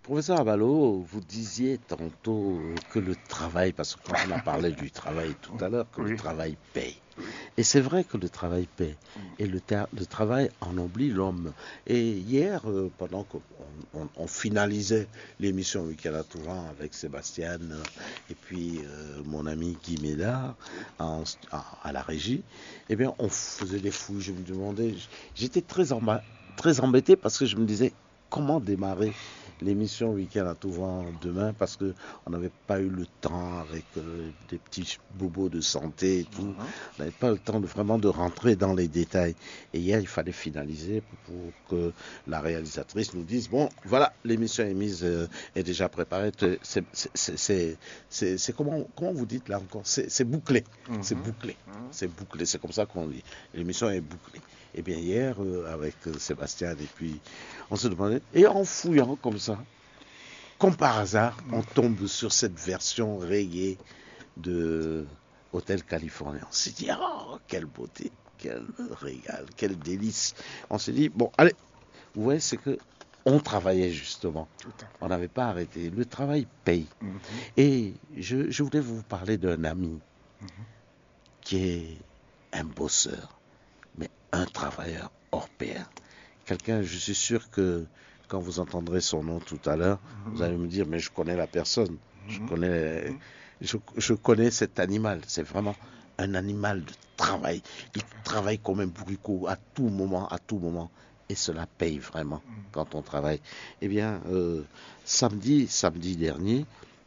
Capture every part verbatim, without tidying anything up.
Professeur Abalo, vous disiez tantôt que le travail, parce que quand on a parlé du travail tout à l'heure, que le Oui, travail paye. oui. Et c'est vrai que le travail paie. Mm. Et le, ter- le travail ennoblit l'homme. Et hier, euh, pendant qu'on on, on finalisait l'émission Week-end à Touran avec Sébastien euh, et puis euh, mon ami Guy Médard en- à, à la régie, eh bien, on faisait des fouilles. Je me demandais, j'étais très, emba- très embêté parce que je me disais, comment démarrer l'émission Week-end à Touran demain parce que on n'avait pas eu le temps avec euh, des petits bobos de santé et tout. Mhm. On n'avait pas le temps de vraiment de rentrer dans les détails. Et hier, il fallait finaliser pour, pour que la réalisatrice nous dise, bon, voilà, l'émission est mise, euh, est déjà préparée. C'est, c'est, c'est, c'est, c'est comment, comment vous dites là encore? C'est, c'est bouclé. C'est Mhm. bouclé. Mhm. C'est bouclé. C'est comme ça qu'on dit. L'émission est bouclée. Et bien hier, euh, avec euh, Sébastien, et puis on se demandait, et en fouillant comme ça, comme par hasard, on tombe sur cette version rayée de Hôtel California. On s'est dit, oh, quelle beauté, quel régal, quel délice. On s'est dit, bon, allez, vous voyez, c'est que on travaillait justement. Tout à fait. On n'avait pas arrêté. Le travail paye. Mhm. Et je, je voulais vous parler d'un ami Mhm. qui est un bosseur, mais un travailleur hors pair. Quelqu'un, je suis sûr que quand vous entendrez son nom tout à l'heure, vous allez me dire, mais je connais la personne. Je Mhm. connais, je, je connais cet animal. C'est vraiment un animal de travail. Il travaille comme un bourricot à tout moment, à tout moment. Et cela paye vraiment Mhm. quand on travaille. Eh bien, euh, samedi, samedi dernier,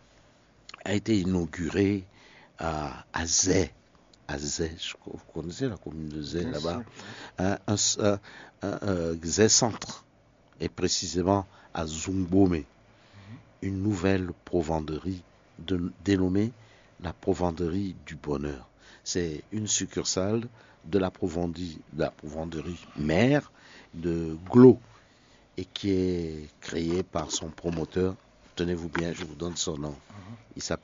a été inauguré à, à Zay. À Zay, je- vous connaissez la commune de Zay Bien là-bas, sûr. un, un, un, un, un Zay Centre, et précisément à Zumbome, une nouvelle provanderie de, dénommée la provanderie du bonheur. C'est une succursale de la provanderie, de la provanderie mère de Glo et qui est créée par son promoteur. Tenez-vous bien, je vous donne son nom. Mhm. Il s'appelle